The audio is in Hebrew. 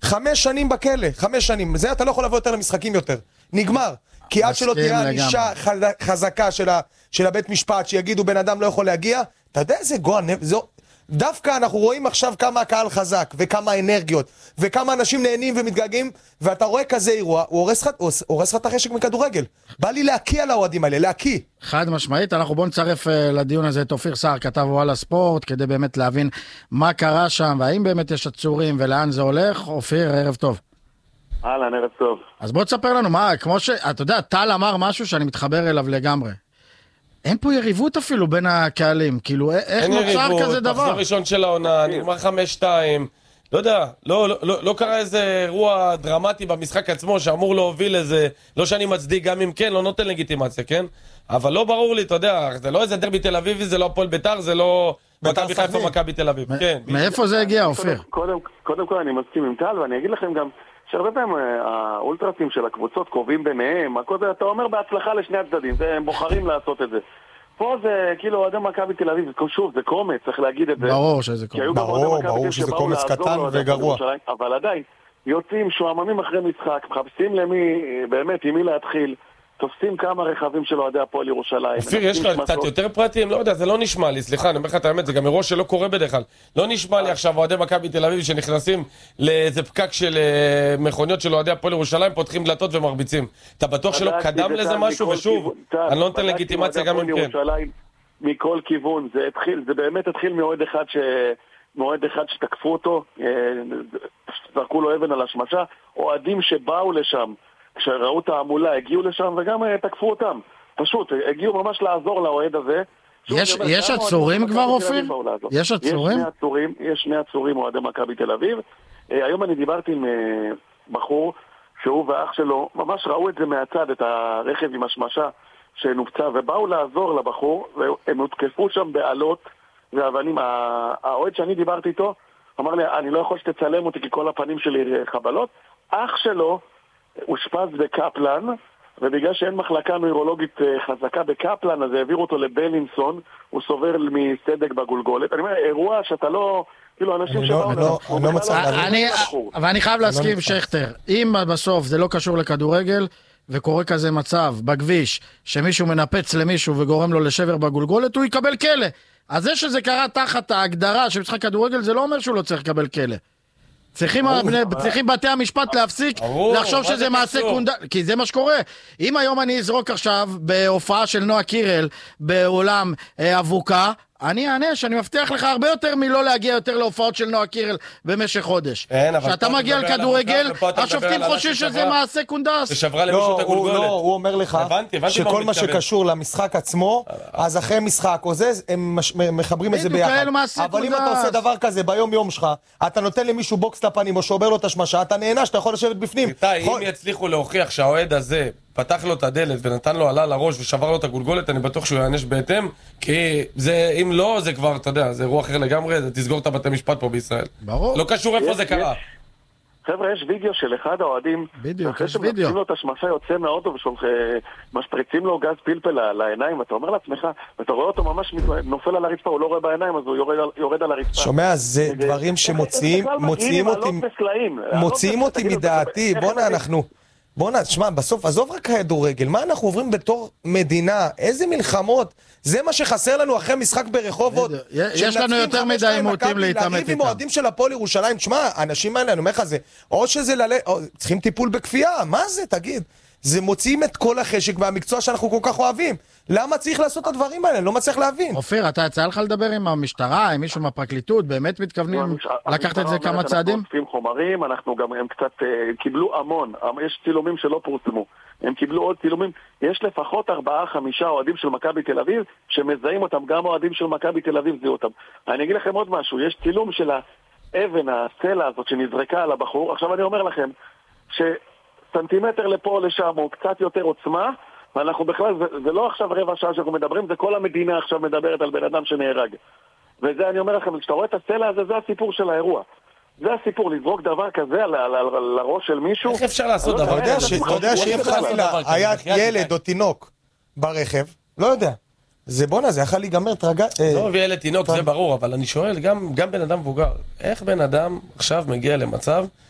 5 שנים בכלא, 5 שנים. זה אתה לא יכול לבוא יותר למשחקים יותר. נגמר. כי עד שלא תהיה ענישה חזקה של הבית משפט, שיגידו בן אדם לא יכול להגיע, אתה יודע איזה גועל, דווקא אנחנו רואים עכשיו כמה הקהל חזק, וכמה אנרגיות, וכמה אנשים נהנים ומתגעגעים, ואתה רואה כזה אירוע, הוא הורס לך את החשק מכדורגל. בא לי להקיא על האוהדים האלה, להקיא. חד משמעית, אנחנו בוא נצרף לדיון הזה את אופיר סער, כתב וואלה ספורט, כדי באמת להבין מה קרה שם, והאם באמת יש עצורים ולאן זה הולך. אופיר, ערב טוב. אהלן, ערב טוב. אז בוא תספר לנו מה, כמו שאתה יודע, טל אמר משהו שאני מתחבר אליו לגמרי. אין פה יריבות אפילו בין הקהלים, כאילו איך נוצר כזה דבר? מחזור ראשון של העונה, נגמר 5-2, לא יודע, לא קרה איזה אירוע דרמטי במשחק עצמו שאמור להוביל איזה, לא שאני מצדיק גם אם כן, לא נותן לגיטימציה, כן? אבל לא ברור לי, אתה יודע, זה לא איזה דרבי תל אביבי, זה לא הפועל בית"ר, זה לא מכבי חיפה מכבי תל אביב, כן. מאיפה זה הגיע, אופיר? קודם כל אני מסכים עם טל, ואני אגיד לכם גם שהרבה פעמים האולטרסים של הקבוצות קובעים ביניהם, אתה אומר בהצלחה לשני הצדדים, הם בוחרים לעשות את זה. פה זה כאילו אוהדי מכבי תל אביב, שוב, זה קומץ, צריך להגיד את זה. ברור שזה קומץ. ברור שזה קומץ קטן וגרוע. אבל עדיין, יוצאים, שועממים אחרי משחק, מחפשים למי, באמת, עם מי להתחיל, תופסים כמה רכבים של אוהדי הפועל ירושלים. אופיר, יש לך קצת יותר פרטים? לא יודע, זה לא נשמע לי, סליחה, אני אומר לך את האמת, זה גם אירוע שלא קורה בדרך כלל. לא נשמע לי עכשיו אוהדי מכבי תל אביב שנכנסים לאיזה פקק של מכוניות של אוהדי הפועל ירושלים, פותחים דלתות ומרביצים. אתה בטוח שלא קדם לזה משהו? ושוב, אני לא נותן לגיטימציה גם אם כן. מכל כיוון, זה באמת התחיל מאוהד אחד שתקפו אותו, זרקו לו אבן על השמשה, אוהדים שבאו לשם כשראו את העמולה, הגיעו לשם וגם תקפו אותם. פשוט, הגיעו ממש לעזור לאוהד הזה. יש עצורים כבר, אופיר? יש עצורים? יש 2 עצורים אוהדי מכבי תל אביב. היום אני דיברתי עם בחור שהוא ואח שלו, ממש ראו את זה מהצד, את הרכב עם השמשה שנופצה, ובאו לעזור לבחור, והם הותקפו שם בעלות ואבנים. האוהד שאני דיברתי איתו, אמר לי, אני לא יכול שתצלם אותי כי כל הפנים שלי חבלות. אח שלו אושפז בקפלן, ובגלל שאין מחלקה נוירולוגית חזקה בקפלן, אז העבירו אותו לבלינסון, הוא סובל מסדק בגולגולת. אני אומר, אירוע שאתה לא, כאילו אנשים שבאו... אני לא מצא... ואני חייב להסכים, שכתר, אם בסוף זה לא קשור לכדורגל, וקורה כזה מצב בכביש, שמישהו מנפץ למישהו וגורם לו לשבר בגולגולת, הוא יקבל כלא. אז זה שזה קרה תחת ההגדרה של משחק כדורגל, זה לא אומר שהוא לא צריך לקבל כלא. צריכים בתי המשפט להפסיק לחשוב שזה מעשה קונדס, כי זה מה שקורה. אם היום אני אזרוק עכשיו בהופעה של נועה קירל באולם אבוקה, אני אענה שאני מבטיח לך הרבה יותר מלא להגיע יותר להופעות של נועה קירל במשך חודש. כשאתה מגיע לכדורגל, השופטים חושבים שזה מעשה קונדס. לא, הוא אומר לך שכל מה שקשור למשחק עצמו, אז אחרי משחק או זה, הם מחברים את זה ביחד. אבל אם אתה עושה דבר כזה ביום יום שלך, אתה נותן למישהו בוקס לפנים או שובר לו את השמשה, אתה נהנה שאתה יכול לשבת בפנים. אם יצליחו להוכיח שהאוהד הזה פתח לו את הדלת ונתן לו עלה לראש ושבר לו את הגולגולת, אני בטוח שהוא יענש בהתאם, כי זה, אם לא, זה כבר, אתה יודע, זה אירוע אחר לגמרי, זה תסגור את הבתי משפט פה בישראל. ברור. לא קשור איפה זה קרה. חבר'ה, יש וידאו של אחד האוהדים, בדיוק, יש וידאו. אחרי לו את השמשה יוצא מהאוטו ומשפריצים לו גז פלפל לעיניים, ואתה אומר לעצמך, ואתה רואה אותו ממש נופל על הרצפה, הוא לא רואה בעיניים, אז הוא יורד על הרצפה. שומע, זה דברים מוציאים אותי מדעתי. בוא'נה, תשמע, בסוף, עזוב רק כדורגל, מה אנחנו עוברים בתור מדינה? איזה מלחמות? זה מה שחסר לנו אחרי משחק ברחובות. יש לנו יותר מדי עימותים להתאמת איתם. עם אוהדים של הפועל ירושלים, תשמע, האנשים האלה, אני אומר לך, זה, או שזה צריכים טיפול בכפייה, מה זה, תגיד? זה מוציאים את כל החשק והמקצוע שאנחנו כל כך אוהבים. למה צריך לעשות את הדברים האלה? אני לא מצליח להבין. אופיר, אתה יצא לך לדבר עם המשטרה, עם מישהו מהפרקליטות, באמת מתכוונים לקחת את זה כמה צעדים? אנחנו אוספים חומרים, אנחנו גם, הם קצת קיבלו המון, יש צילומים שלא פורסמו, הם קיבלו עוד צילומים, יש לפחות 4-5 אוהדים של מכבי תל אביב, שמזהים אותם, גם אוהדים של מכבי תל אביב זיהו אותם. אני אגיד לכם עוד משהו, יש צילום של האבן, הסלע הזאת שנזרקה על הבחור, עכשיו אני אומר לכם, סנטימטר לפה או לשם, או קצת יותר עוצמה, ואנחנו בכלל, זה לא עכשיו רבע שעה שאנחנו מדברים, זה כל המדינה עכשיו מדברת על בן אדם שנהרג. וזה אני אומר לכם, כשאתה רואה את הסלע הזה, זה הסיפור של האירוע. זה הסיפור, לזרוק דבר כזה על הראש של מישהו. איך אפשר לעשות דבר כזה? אתה יודע שאם חלילה היה ילד או תינוק ברכב, לא יודע. זה בונה, זה יכול להיגמר טרגה... לא מביא ילד תינוק, זה ברור, אבל אני שואל, גם בן אדם מבוגר, איך בן אדם עכשיו מגיע למצב